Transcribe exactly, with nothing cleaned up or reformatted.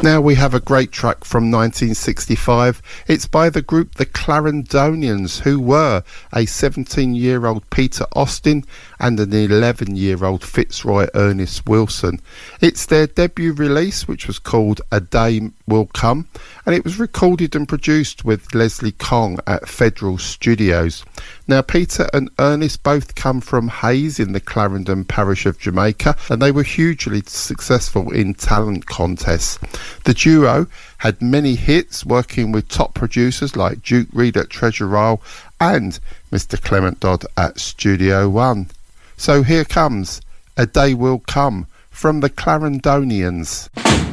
Now we have a great track from nineteen sixty-five. It's by the group The Clarendonians, who were a seventeen-year-old Peter Austin and an eleven-year-old Fitzroy Ernest Wilson. It's their debut release, which was called A Day Will Come, and it was recorded and produced with Leslie Kong at Federal Studios. Now, Peter and Ernest both come from Hayes in the Clarendon parish of Jamaica, and they were hugely successful in talent contests. The duo had many hits, working with top producers like Duke Reid at Treasure Isle and Mister Clement Dodd at Studio One. So here comes A Day Will Come from the Clarendonians.